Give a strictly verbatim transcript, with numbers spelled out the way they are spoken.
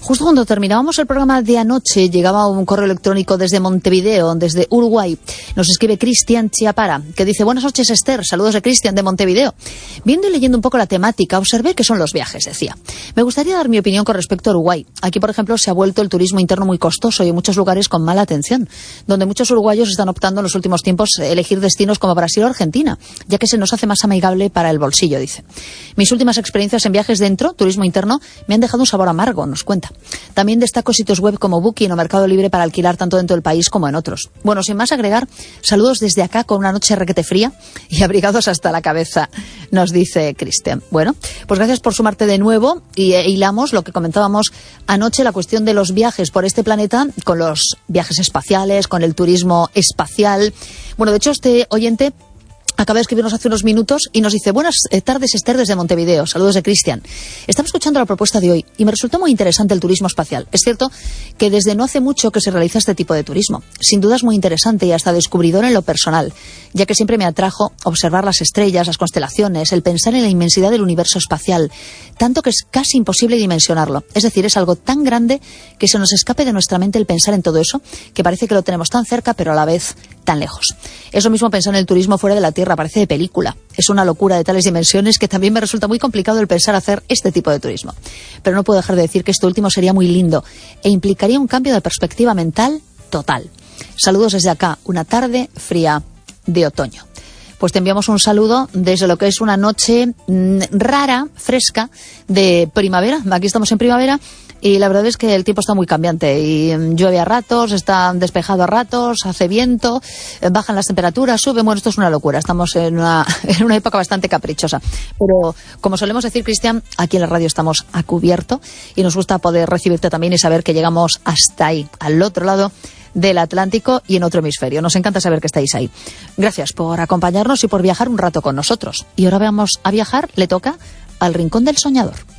Justo cuando terminábamos el programa de anoche, llegaba un correo electrónico desde Montevideo, desde Uruguay. Nos escribe Cristian Chiapara, que dice: buenas noches, Esther, saludos de Cristian de Montevideo. Viendo y leyendo un poco la temática, observé que son los viajes, decía. Me gustaría dar mi opinión con respecto a Uruguay. Aquí, por ejemplo, se ha vuelto el turismo interno muy costoso y en muchos lugares con mala atención, donde muchos uruguayos están optando en los últimos tiempos a elegir destinos como Brasil o Argentina, ya que se nos hace más amigable para el bolsillo, dice. Mis últimas experiencias en viajes dentro, turismo interno, me han dejado un sabor amargo, nos cuenta. También destaco sitios web como Booking o Mercado Libre para alquilar tanto dentro del país como en otros. Bueno, sin más agregar, saludos desde acá con una noche requete fría y abrigados hasta la cabeza, nos dice Cristian. Bueno, pues gracias por sumarte de nuevo y eh, hilamos lo que comentábamos anoche, la cuestión de los viajes por este planeta con los viajes espaciales, con el turismo espacial. Bueno, de hecho, este oyente acaba de escribirnos hace unos minutos y nos dice: buenas tardes, Esther, desde Montevideo. Saludos de Cristian. Estamos escuchando la propuesta de hoy y me resultó muy interesante el turismo espacial. Es cierto que desde no hace mucho que se realiza este tipo de turismo. Sin duda es muy interesante y hasta descubridor en lo personal, ya que siempre me atrajo observar las estrellas, las constelaciones, el pensar en la inmensidad del universo espacial, tanto que es casi imposible dimensionarlo. Es decir, es algo tan grande que se nos escape de nuestra mente el pensar en todo eso, que parece que lo tenemos tan cerca, pero a la vez tan lejos. Eso mismo pensar en el turismo fuera de la Tierra, parece de película. Es una locura de tales dimensiones que también me resulta muy complicado el pensar hacer este tipo de turismo. Pero no puedo dejar de decir que esto último sería muy lindo e implicaría un cambio de perspectiva mental total. Saludos desde acá, una tarde fría de otoño. Pues te enviamos un saludo desde lo que es una noche mmm, rara, fresca, de primavera. Aquí estamos en primavera y la verdad es que el tiempo está muy cambiante y mmm, llueve a ratos, está despejado a ratos, hace viento, eh, bajan las temperaturas, suben. Bueno, esto es una locura. Estamos en una, en una época bastante caprichosa. Pero, como solemos decir, Cristian, aquí en la radio estamos a cubierto y nos gusta poder recibirte también y saber que llegamos hasta ahí, al otro lado del Atlántico y en otro hemisferio. Nos encanta saber que estáis ahí. Gracias por acompañarnos y por viajar un rato con nosotros. Y ahora vamos a viajar, le toca al Rincón del Soñador.